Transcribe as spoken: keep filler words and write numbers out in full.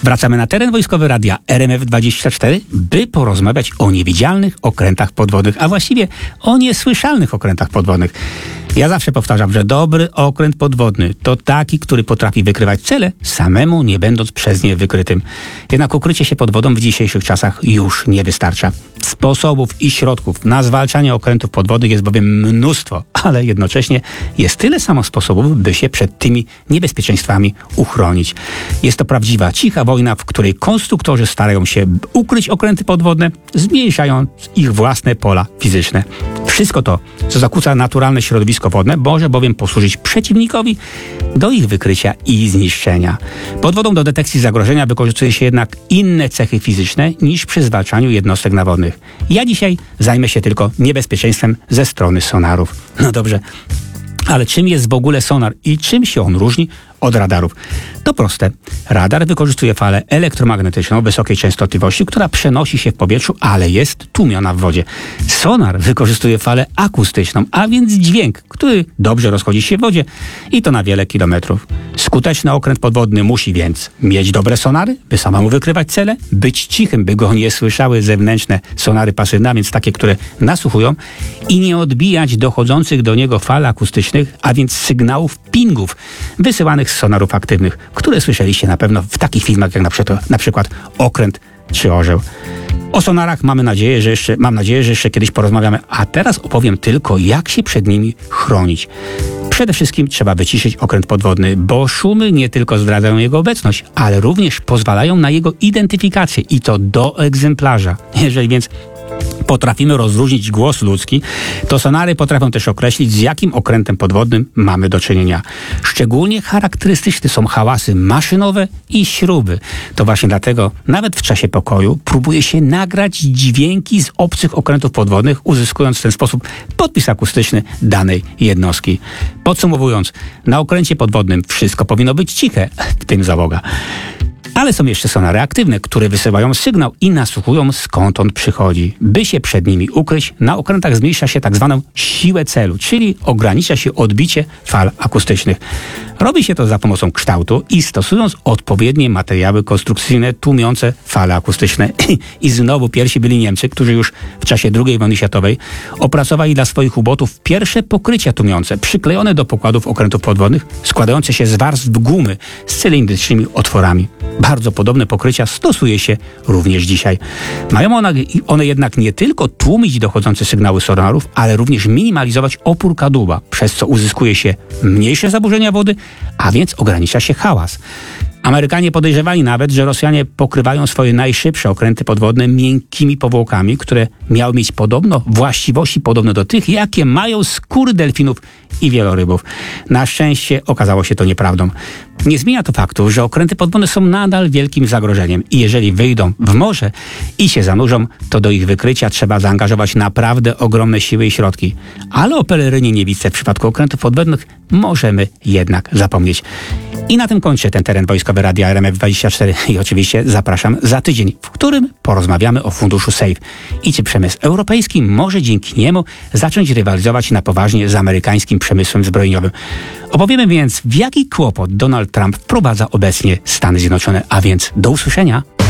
Wracamy na teren wojskowy radia R M F dwadzieścia cztery, by porozmawiać o niewidzialnych okrętach podwodnych, a właściwie o niesłyszalnych okrętach podwodnych. Ja zawsze powtarzam, że dobry okręt podwodny to taki, który potrafi wykrywać cele, samemu nie będąc przez nie wykrytym. Jednak ukrycie się pod wodą w dzisiejszych czasach już nie wystarcza. Sposobów i środków na zwalczanie okrętów podwodnych jest bowiem mnóstwo, ale jednocześnie jest tyle samo sposobów, by się przed tymi niebezpieczeństwami uchronić. Jest to prawdziwa, cicha wojna, w której konstruktorzy starają się ukryć okręty podwodne, zmniejszając ich własne pola fizyczne. Wszystko to, co zakłóca naturalne środowisko wodne, może bowiem posłużyć przeciwnikowi do ich wykrycia i zniszczenia. Pod wodą do detekcji zagrożenia wykorzystuje się jednak inne cechy fizyczne niż przy zwalczaniu jednostek nawodnych. Ja dzisiaj zajmę się tylko niebezpieczeństwem ze strony sonarów. No dobrze, ale czym jest w ogóle sonar i czym się on różni od radarów? To proste. Radar wykorzystuje falę elektromagnetyczną wysokiej częstotliwości, która przenosi się w powietrzu, ale jest tłumiona w wodzie. Sonar wykorzystuje falę akustyczną, a więc dźwięk, który dobrze rozchodzi się w wodzie i to na wiele kilometrów. Skuteczny okręt podwodny musi więc mieć dobre sonary, by samemu wykrywać cele, być cichym, by go nie słyszały zewnętrzne sonary pasywne, a więc takie, które nasłuchują, i nie odbijać dochodzących do niego fal akustycznych, a więc sygnałów pingów wysyłanych z sonarów aktywnych, które słyszeliście na pewno w takich filmach jak na przykład, na przykład Okręt czy Orzeł. O sonarach mamy nadzieję, że jeszcze, mam nadzieję, że jeszcze kiedyś porozmawiamy, a teraz opowiem tylko, jak się przed nimi chronić. Przede wszystkim trzeba wyciszyć okręt podwodny, bo szumy nie tylko zdradzają jego obecność, ale również pozwalają na jego identyfikację i to do egzemplarza. Jeżeli więc potrafimy rozróżnić głos ludzki, to sonary potrafią też określić, z jakim okrętem podwodnym mamy do czynienia. Szczególnie charakterystyczne są hałasy maszynowe i śruby. To właśnie dlatego nawet w czasie pokoju próbuje się nagrać dźwięki z obcych okrętów podwodnych, uzyskując w ten sposób podpis akustyczny danej jednostki. Podsumowując, na okręcie podwodnym wszystko powinno być ciche, w tym załoga. Ale są jeszcze sonary aktywne, które wysyłają sygnał i nasłuchują, skąd on przychodzi. By się przed nimi ukryć, na okrętach zmniejsza się tak zwaną siłę celu, czyli ogranicza się odbicie fal akustycznych. Robi się to za pomocą kształtu i stosując odpowiednie materiały konstrukcyjne tłumiące fale akustyczne. I znowu pierwsi byli Niemcy, którzy już w czasie drugiej wojny światowej opracowali dla swoich ubotów pierwsze pokrycia tłumiące, przyklejone do pokładów okrętów podwodnych, składające się z warstw gumy z cylindrycznymi otworami. Bardzo podobne pokrycia stosuje się również dzisiaj. Mają one, one jednak nie tylko tłumić dochodzące sygnały sonarów, ale również minimalizować opór kadłuba, przez co uzyskuje się mniejsze zaburzenia wody, a więc ogranicza się hałas. Amerykanie podejrzewali nawet, że Rosjanie pokrywają swoje najszybsze okręty podwodne miękkimi powłokami, które miały mieć podobno właściwości podobne do tych, jakie mają skóry delfinów i wielorybów. Na szczęście okazało się to nieprawdą. Nie zmienia to faktu, że okręty podwodne są nadal wielkim zagrożeniem i jeżeli wyjdą w morze i się zanurzą, to do ich wykrycia trzeba zaangażować naprawdę ogromne siły i środki. Ale o pelerynie niewidzce w przypadku okrętów podwodnych możemy jednak zapomnieć. I na tym kończę ten teren wojskowy radia R M F dwadzieścia cztery i oczywiście zapraszam za tydzień, w którym porozmawiamy o funduszu SAFE i czy przemysł europejski może dzięki niemu zacząć rywalizować na poważnie z amerykańskim przemysłem zbrojeniowym. Opowiemy więc, w jaki kłopot Donald Trump wprowadza obecnie Stany Zjednoczone, a więc do usłyszenia.